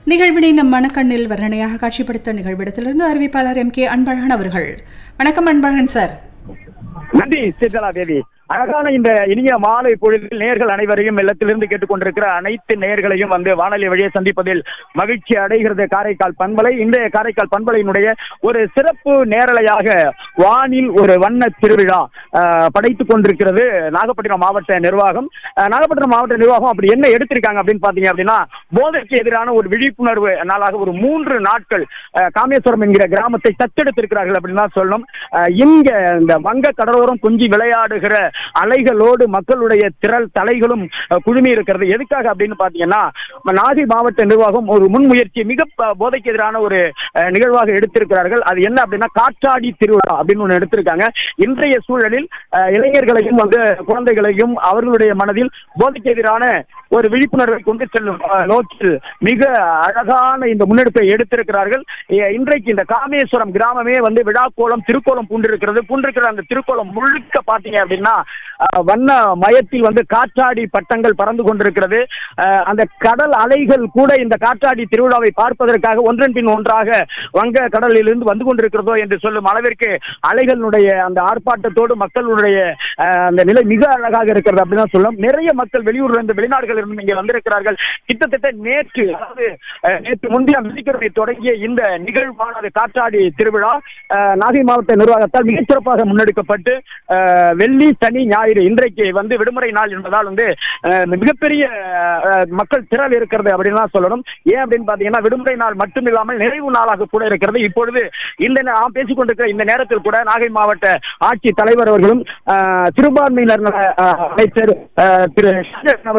நிகழ்வினை நம் மனக்கண்ணில் வர்ணனையாக காட்சிப்படுத்த நிகழ்விடத்திலிருந்து அறிவிப்பாளர் M.K. அன்பழகன் அவர்கள். வணக்கம் அன்பழகன் சார். நன்றி சித்தலா தேவி. அழகான இந்த இனிய மாலை பொழுதில் நேயர்கள் அனைவரையும் இல்லத்திலிருந்து கேட்டுக்கொண்டிருக்கிற அனைத்து நேயர்களையும் வானொலி வழியை சந்திப்பதில் மகிழ்ச்சி அடைகிறது காரைக்கால் பண்பலை. இந்த காரைக்கால் பண்பலையினுடைய ஒரு சிறப்பு நேரலையாக வானில் ஒரு வண்ண திருவிழா படைத்துக் கொண்டிருக்கிறது நாகப்பட்டினம் மாவட்ட நிர்வாகம். நாகப்பட்டினம் மாவட்ட நிர்வாகம் அப்படி என்ன எடுத்திருக்காங்க அப்படின்னு பாத்தீங்க அப்படின்னா, போதைக்கு எதிரான ஒரு விழிப்புணர்வு நாளாக ஒரு 3 நாட்கள் காமேஸ்வரம் என்கிற கிராமத்தை தத்தெடுத்திருக்கிறார்கள் அப்படின்னு தான் சொல்லணும். இங்க இந்த வங்க கடலோரம் கொஞ்சி விளையாடுகிற அலைகளோடு மக்களுடைய திரள் தலைகளும் குழுமி இருக்கிறது. எதுக்காக அப்படின்னு பாத்தீங்கன்னா, நாகை மாவட்ட நிர்வாகம் ஒரு முன்முயற்சி மிக போதைக்கு எதிரான ஒரு நிகழ்வாக எடுத்திருக்கிறார்கள். அது என்ன அப்படின்னா, காற்றாடி திருவிழா அப்படின்னு ஒன்று எடுத்திருக்காங்க. இன்றைய சூழலில் இளைஞர்களையும் குழந்தைகளையும் அவர்களுடைய மனதில் போதைக்கு எதிரான ஒரு விழிப்புணர்வை கொண்டு செல்லும் நோக்கில் மிக அழகான இந்த முன்னெடுப்பை எடுத்திருக்கிறார்கள். இன்றைக்கு இந்த காமேஸ்வரம் கிராமமே விழாக்கோலம் திருக்கோலம் பூண்டிருக்கிற அந்த திருக்கோலம் முழுக்க பாத்தீங்க அப்படின்னா வண்ண மயத்தில் காற்றாடி பட்டங்கள் பறந்து கொண்டிருக்கிறது. அந்த கடல் அலைகள் கூட இந்த காற்றாடி திருவிழாவை பார்ப்பதற்காக ஒன்றன் பின் ஒன்றாக வங்க கடலில் இருந்து வந்து கொண்டிருக்கிறதோ என்று சொல்லும் அளவிற்கு அலைகளுடைய அந்த ஆர்ப்பாட்டத்தோடு மக்களுடைய அந்த நிலை மிக அழகாக இருக்கிறது அப்படின்னு சொல்லலாம். நிறைய மக்கள் வெளியூர்ல இருந்து வெளிநாடுகள் இருந்து இங்கே வந்திருக்கிறார்கள். கிட்டத்தட்ட நேற்று முன்தினம் வெள்ளிக்கிழமை தொடங்கிய இந்த நிகழ்வானது காற்றாடி திருவிழா நாகை மாவட்ட நிர்வாகத்தால் மிகச்சிறப்பாக முன்னெடுக்கப்பட்டு வெள்ளி சனி ஞாயிறு இன்றைக்கு விடுமுறை நாள் என்பதால் மிகப்பெரிய மக்கள் திரள் இருக்கிறது அப்படின்னு தான் சொல்லணும். ஏன் அப்படின்னு பாத்தீங்கன்னா, விடுமுறை நாள் மட்டும் இல்லாமல் நிறைவு நாளாக கூட இருக்கிறது. இப்பொழுது இந்த நாம் பேசிக் கொண்டிருக்கிற இந்த நேரத்தில் கூட நாகை மாவட்ட ஆட்சி தலைவர் அவர்களும் சிறுபான்மையினர் அமைச்சர் திரு